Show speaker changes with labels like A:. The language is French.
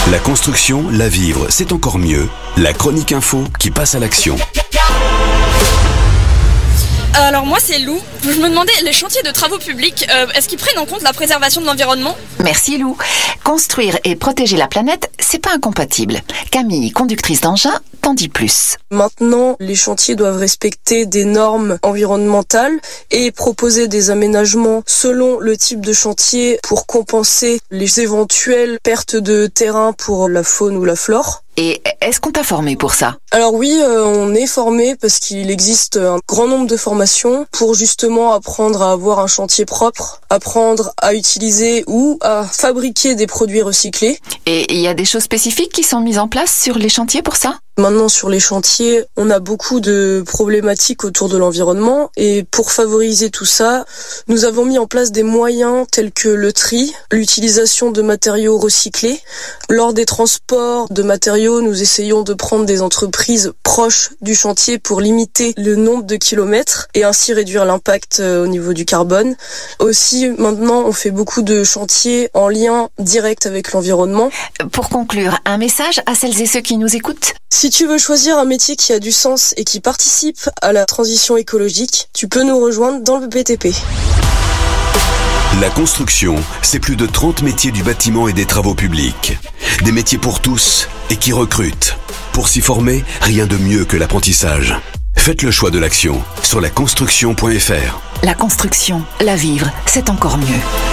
A: La construction, la vivre, c'est encore mieux. La chronique info qui passe à l'action.
B: Alors moi c'est Lou, je me demandais, les chantiers de travaux publics, est-ce qu'ils prennent en compte la préservation de l'environnement ?
C: Merci Lou. Construire et protéger la planète, c'est pas incompatible. Camille, conductrice d'engin, t'en dis plus.
D: Maintenant, les chantiers doivent respecter des normes environnementales et proposer des aménagements selon le type de chantier pour compenser les éventuelles pertes de terrain pour la faune ou la flore.
C: Et est-ce qu'on t'a formé pour ça ?
D: Alors oui, on est formé parce qu'il existe un grand nombre de formations pour justement apprendre à avoir un chantier propre, apprendre à utiliser ou à fabriquer des produits recyclés.
C: Et il y a des choses spécifiques qui sont mises en place sur les chantiers pour ça ?
D: Maintenant, sur les chantiers, on a beaucoup de problématiques autour de l'environnement et pour favoriser tout ça, nous avons mis en place des moyens tels que le tri, l'utilisation de matériaux recyclés. Lors des transports de matériaux, nous essayons de prendre des entreprises proches du chantier pour limiter le nombre de kilomètres et ainsi réduire l'impact au niveau du carbone. Aussi, maintenant, on fait beaucoup de chantiers en lien direct avec l'environnement.
C: Pour conclure, un message à celles et ceux qui nous écoutent ?
D: Si tu veux choisir un métier qui a du sens et qui participe à la transition écologique, tu peux nous rejoindre dans le BTP.
A: La construction, c'est plus de 30 métiers du bâtiment et des travaux publics. Des métiers pour tous et qui recrutent. Pour s'y former, rien de mieux que l'apprentissage. Faites le choix de l'action sur laconstruction.fr.
C: La construction, la vivre, c'est encore mieux.